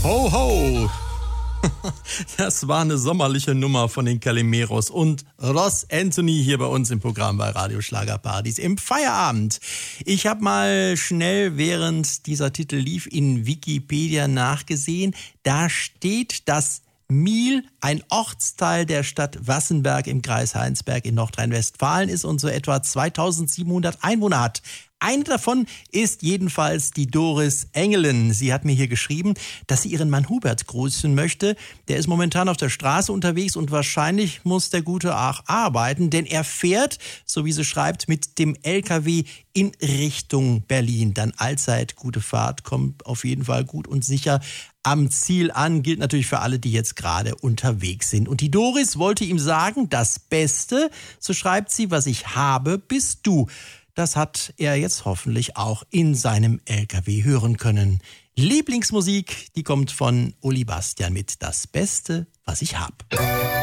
Ho, ho! Das war eine sommerliche Nummer von den Calimeros und Ross Anthony hier bei uns im Programm bei Radio Schlagerparadies im Feierabend. Ich habe mal schnell, während dieser Titel lief, in Wikipedia nachgesehen. Da steht, dass Miel ein Ortsteil der Stadt Wassenberg im Kreis Heinsberg in Nordrhein-Westfalen ist und so etwa 2700 Einwohner hat. Eine davon ist jedenfalls die Doris Engelen. Sie hat mir hier geschrieben, dass sie ihren Mann Hubert grüßen möchte. Der ist momentan auf der Straße unterwegs und wahrscheinlich muss der Gute auch arbeiten, denn er fährt, so wie sie schreibt, mit dem LKW in Richtung Berlin. Dann allzeit gute Fahrt, kommt auf jeden Fall gut und sicher am Ziel an. Gilt natürlich für alle, die jetzt gerade unterwegs sind. Und die Doris wollte ihm sagen, das Beste, so schreibt sie, was ich habe, bist du. Das hat er jetzt hoffentlich auch in seinem LKW hören können. Lieblingsmusik, die kommt von Uli Bastian mit Das Beste, was ich hab.